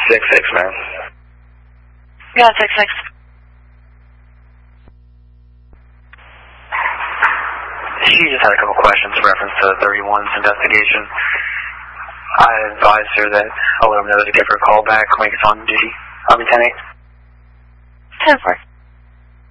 6-6, man. Got 6-6. She just had a couple questions in reference to 31's investigation. I advised her that I'll let him know to give her a call back when he gets on duty. I'll be 10-8. 10-4.